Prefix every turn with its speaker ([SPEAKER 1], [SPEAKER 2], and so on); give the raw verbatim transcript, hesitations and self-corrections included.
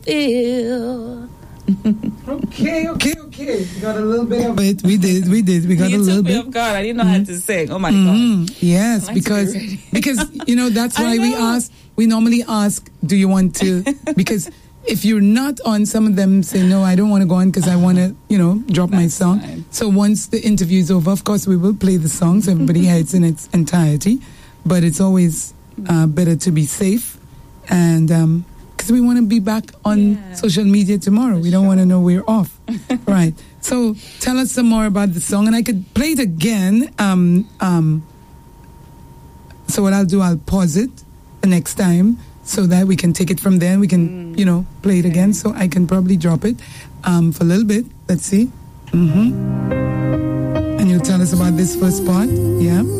[SPEAKER 1] feel.
[SPEAKER 2] okay, okay, okay. We got a little bit of it. We did, we did. We got
[SPEAKER 1] you
[SPEAKER 2] a little
[SPEAKER 1] took me
[SPEAKER 2] bit.
[SPEAKER 1] off guard. I didn't know mm-hmm. how to sing. Oh my
[SPEAKER 2] mm-hmm.
[SPEAKER 1] God.
[SPEAKER 2] Yes,
[SPEAKER 1] like
[SPEAKER 2] because
[SPEAKER 1] be
[SPEAKER 2] because you know that's why we ask. We normally ask, "Do you want to?" Because if you're not on, some of them say, "No, I don't want to go on because I want to, you know, drop
[SPEAKER 1] that's
[SPEAKER 2] my song."
[SPEAKER 1] Fine.
[SPEAKER 2] So once the interview is over, of course, we will play the song so everybody hears in its entirety. But it's always uh, better to be safe, and because um, we want to be back on yeah. social media tomorrow. For we don't sure. want to know we're off, right? So tell us some more about the song, and I could play it again. Um, um, so what I'll do, I'll pause it the next time so that we can take it from there. We can, mm. you know, play it okay. again. So I can probably drop it um, for a little bit. Let's see. Mm-hmm. And you'll tell us about this first part. Yeah.